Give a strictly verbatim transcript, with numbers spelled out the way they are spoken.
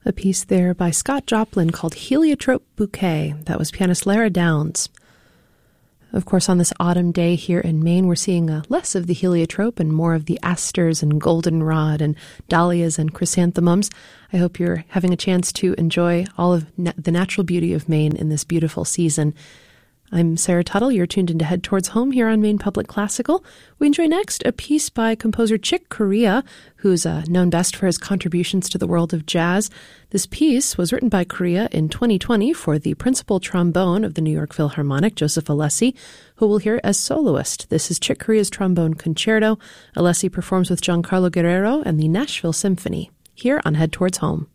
A piece there by Scott Joplin called Heliotrope Bouquet. That was pianist Lara Downs. Of course, on this autumn day here in Maine, we're seeing uh, less of the heliotrope and more of the asters and goldenrod and dahlias and chrysanthemums. I hope you're having a chance to enjoy all of na- the natural beauty of Maine in this beautiful season. I'm Sarah Tuttle. You're tuned in to Head Towards Home here on Maine Public Classical. We enjoy next a piece by composer Chick Corea, who's uh, known best for his contributions to the world of jazz. This piece was written by Corea in twenty twenty for the principal trombone of the New York Philharmonic, Joseph Alessi, who we'll hear as soloist. This is Chick Corea's Trombone Concerto. Alessi performs with Giancarlo Guerrero and the Nashville Symphony here on Head Towards Home.